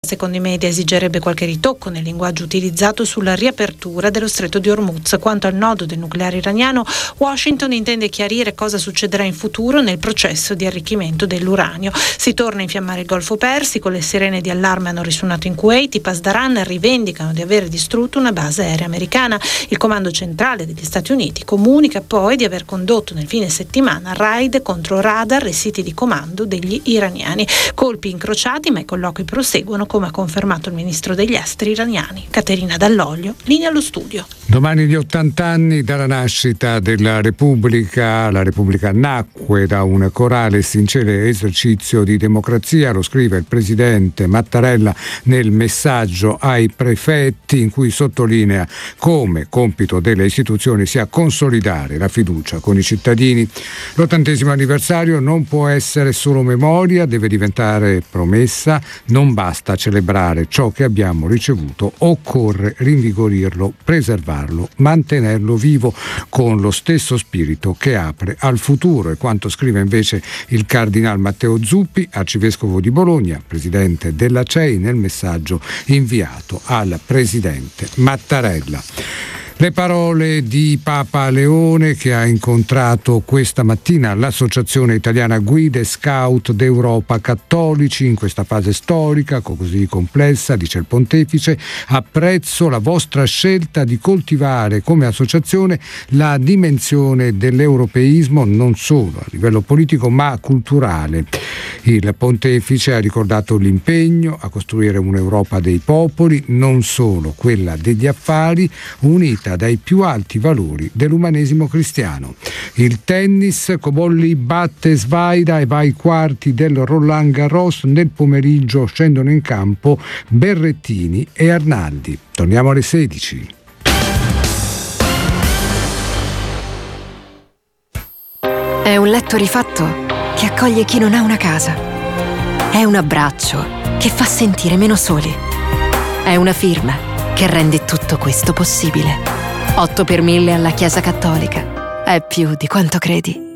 secondo i media esigerebbe qualche ritocco nel linguaggio utilizzato sulla riapertura dello stretto di Hormuz. Quanto al nodo del nucleare iraniano, Washington intende chiarire cosa succederà in futuro nel processo di arricchimento dell'uranio. Si torna a infiammare il Golfo Persico, le sirene di allarme hanno risuonato in Kuwait, i Pasdaran rivendicano di aver distrutto una base aerea americana. Il comando centrale degli Stati Uniti comunica poi di aver condotto nel fine settimana raid contro radar e siti di comando degli iraniani. Colpi incrociati, ma i colloqui proseguono, come ha confermato il ministro degli esteri iraniani. Caterina Dall'Oglio, linea allo studio. Domani gli 80 anni dalla nascita della Repubblica. La Repubblica nacque da un corale e sincero esercizio di democrazia, lo scrive il presidente Mattarella nel messaggio ai prefetti, in cui sottolinea come compito delle istituzioni sia consolidare la fiducia con i cittadini. L'80° anniversario non può essere solo memoria, deve diventare promessa. Non basta celebrare ciò che abbiamo ricevuto, occorre rinvigorirlo, preservarlo, mantenerlo vivo con lo stesso spirito che apre al futuro. E quanto scrive invece il cardinal Matteo Zuppi, arcivescovo di Bologna, presidente della CEI, nel messaggio inviato al presidente Mattarella. Le parole di Papa Leone, che ha incontrato questa mattina l'Associazione Italiana Guide Scout d'Europa Cattolici in questa fase storica così complessa, dice il pontefice. Apprezzo la vostra scelta di coltivare come associazione la dimensione dell'europeismo non solo a livello politico ma culturale. Il pontefice ha ricordato l'impegno a costruire un'Europa dei popoli, non solo quella degli affari, unita dai più alti valori dell'umanesimo cristiano. Il tennis, Cobolli batte Svaida e va ai quarti del Roland Garros. Nel pomeriggio scendono in campo Berrettini e Arnaldi. Torniamo alle 16. È un letto rifatto che accoglie chi non ha una casa. È un abbraccio che fa sentire meno soli. È una firma che rende tutto questo possibile. 8 per 1000 alla Chiesa Cattolica. È più di quanto credi.